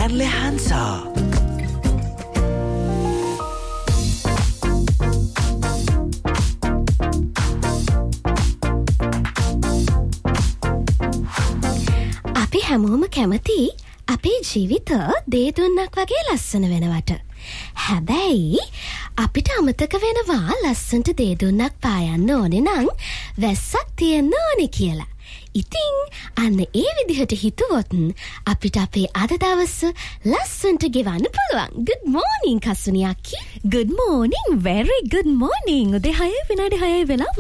and Lehansa. අපි හැමෝම කැමති අපේ ජීවිත දේ දුන්නක් වගේ ලස්සන වෙනවට. හැබැයි අපිට අමතක වෙනවා ලස්සනට දේ දුන්නක් පායන්න ඕනේ නම් වැස්සක් තියෙන්න ඕනේ කියලා. ඉතින් අන්න ඒ විදිහට හිතුවොත් අපිට අපේ අද දවස ලස්සනට ගෙවන්න පුළුවන්. Good morning Kasuni අක්කි. Good morning, very good morning. උදේ 6 විනාඩි 6 වෙලාව.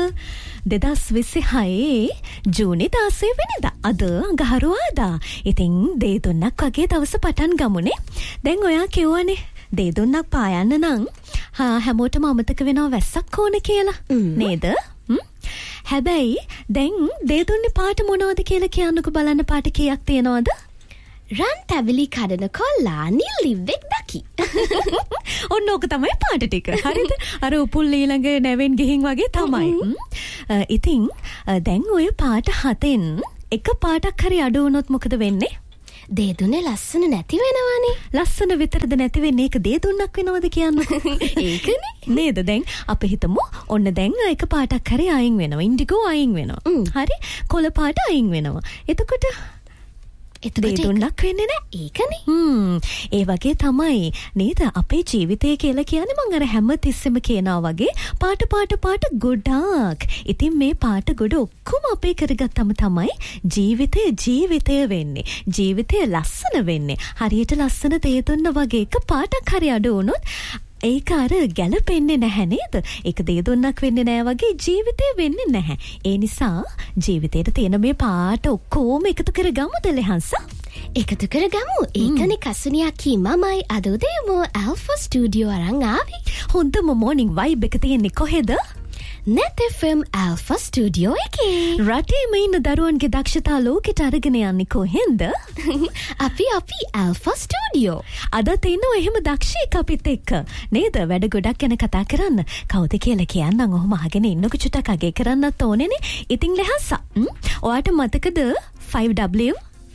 2026 ජූනි 16 වෙනිදා. අද අඟහරුවාදා. ඉතින් දේ දුන්නක් වගේ දවස පටන් ගමුනේ. දැන් ඔයා කියවනේ දේ දුන්නක් පායන්න නම් හැමෝටම අමතක වෙනවා වැස්සක් ඕන කියලා. නේද? හැබැයි දැන් දේ දුන්නේ පාට මොනවද කියලා කියන්නකෝ බලන්න පාට කීයක් තියෙනවද? රන් තැවිලි කඩන කොල්ලා නිල්ලිවෙක් දකි. ඔන්න ඕක තමයි පාට ටික. හරිද? අර උපුල් ඊළඟ නැවෙන් ගිහින් වගේ තමයි. ඉතින් දැන් ඔය පාට 7න් එක පාටක් හරි අඩු වුණොත් මොකද වෙන්නේ? දේ දුන්නේ ලස්සන නැති වෙනවනේ. ලස්සන විතරද නැති වෙන්නේ? ඒක දේ දුන්නක් වෙනවද කියන්නේ? ඒකනේ. නේද? දැන් අපි හිතමු ඔන්න දැන් එක පාටක් හරි අයින් වෙනවා. ඉන්ඩිගෝ අයින් වෙනවා. හරි? කොළ පාට අයින් වෙනවා. එතකොට දේ දුන්නක් වෙන්නේ නැහැ. ඒකනේ. ඒ වගේ තමයි නේද අපේ ජීවිතය කියලා කියන්නේ. මම අර හැම තිස්සෙම කියනවා වගේ පාට ගොඩාක්. ඉතින් මේ පාට ගොඩ ඔක්කොම අපේ කරගත්තම තමයි ජීවිතය වෙන්නේ. ජීවිතය ලස්සන වෙන්නේ. හරියට ලස්සන දේ දුන්න වගේ එක පාටක් හරි අඩු වුණොත් ඒක අර ගැලපෙන්නේ නැහැ නේද? ඒක දේ දුන්නක් වෙන්නේ නැහැ වගේ ජීවිතේ වෙන්නේ නැහැ. ඒ නිසා ජීවිතේට තියෙන මේ පාට ඔක්කොම එකතු කරගමුද ලෙහන්සා? එකතු කරගමු. ඒකනේ කසුනි අක්කි මමයි අද උදේම ඇල්ෆා ස්ටුඩියෝ අරන් ආවේ. හොඳම මොර්නිං වයිබ් එක තියෙන්නේ කොහෙද? net fm alpha studio එකේ. රටේම ඉන්න දරුවන්ගේ දක්ෂතා ලෝකෙට අරගෙන යන්නේ කොහෙන්ද? අපි alpha studio. අදත් ඉන්නෝ එහෙම දක්ෂයෙක් අපිත් එක්ක. නේද? වැඩ ගොඩක් ගැන කතා කරන්න. කවුද කියලා කියන්නම්. ඔහොම අහගෙන ඉන්නකො චුට්ටක් අගේ කරන්නත් ඕනේනේ. ඉතින් ලෙහන්සා. ඔයාට මතකද 5W?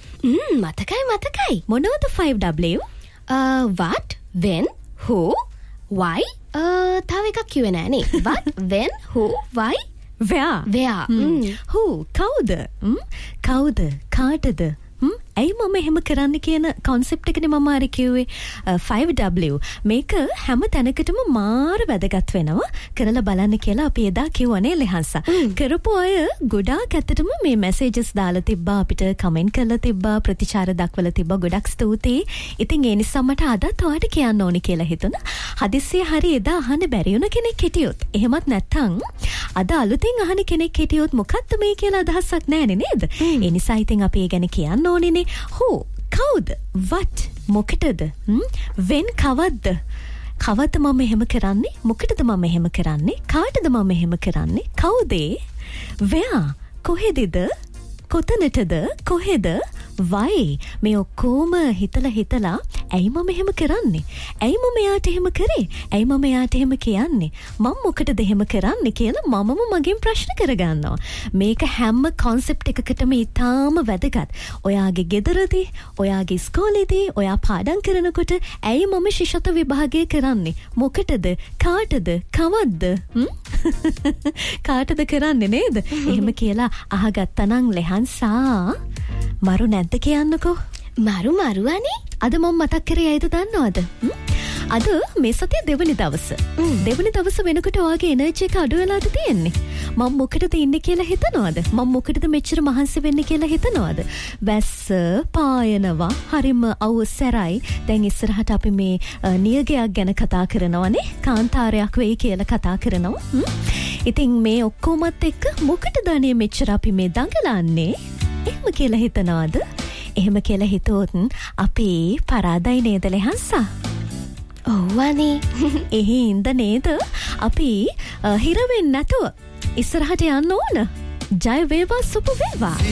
මතකයි. මොනවද 5W? what, when, who, why? තව එකක් කිව්වේ නෑනේ. what, when, who, why, where. who කවුද? කවුද? කාටද? ඇයි මම එහෙම කරන්න කියන concept එකනේ මම අර කිව්වේ 5W. මේක හැම තැනකටම මාර වැදගත් වෙනවා. කරලා බලන්න කියලා අපි එදා කිව්වනේ ලෙහන්සා. කරපු අය ගොඩාක් ඇත්තටම මේ messages දාලා තිබ්බා, අපිට comment කරලා තිබ්බා, ප්‍රතිචාර දක්වලා තිබ්බා. ගොඩක් ස්තුතියි. ඉතින් ඒ නිසා මට අදත් ඔයාලට කියන්න ඕනි කියලා හිතුණා. හදිස්සිය හරි එදා අහන්න බැරි වුණ කෙනෙක් හිටියොත්, එහෙමත් නැත්නම් අද අලුතින් අහන කෙනෙක් හිටියොත් මොකක්ද මේ කියලා අදහසක් නැහැනේ නේද? ඒ නිසා ඉතින් අපි ඒ ගැන කියන්න ඕනේනේ. Who කවුද? what මොකටද? when කවද්ද? කවද්ද මම එහෙම කරන්නේ? මොකටද මම එහෙම කරන්නේ? කාටද මම එහෙම කරන්නේ? කවුද? where කොහෙදද? කොතනටද? කොහෙද? why මේ ඔක්කොම හිතලා ඇයි මම එහෙම කරන්නේ? ඇයි මම එයාට එහෙම කරේ? ඇයි මම එයාට එහෙම කියන්නේ? මම මොකටද එහෙම කරන්නේ කියලා මමම මගෙන් ප්‍රශ්න කරගන්නවා. මේක හැම concept එකකටම ඉතාම වැදගත්. ඔයාගේ ගෙදරදී, ඔයාගේ ඉස්කෝලේදී, ඔයා පාඩම් කරනකොට ඇයි මම ශිෂ්‍යත්ව විභාගය කරන්නේ? මොකටද? කාටද? කවද්ද? කාටද කරන්නේ නේද? එහෙම කියලා අහගත්තනම් ලෙහන්සා මරු නැද්ද කියන්නකෝ? මරු අනේ. අද මම මතක් කරේ ඇයිද දන්නවද? අද මේ සතියේ දෙවනි දවස. දෙවනි දවස වෙනකොට ඔයාගේ එනර්ජි එක අඩු වෙලාද තියෙන්නේ? මම මොකටද ඉන්නේ කියලා හිතනවද? මම මොකටද මෙච්චර මහන්සි වෙන්නේ කියලා හිතනවද? වැස්ස පායනවා, හරිම අවසරයි. දැන් ඉස්සරහට අපි මේ නියගයක් ගැන කතා කරනවානේ. කාන්තාරයක් වෙයි කියලා කතා කරනවා. ඉතින් මේ ඔක්කොමත් එක්ක මොකටද අනේ මෙච්චර අපි මේ දඟලන්නේ? එහෙම කියලා හිතනවද? එහෙම කියලා හිතුවොත් අපි පරාදයි නේද ලෙහන්සා? ඔව්වනේ. එහෙයින්ද නේද අපි හිර වෙන්නේ නැතුව ඉස්සරහට යන්න ඕන. ජය වේවා, සුබ වේවා.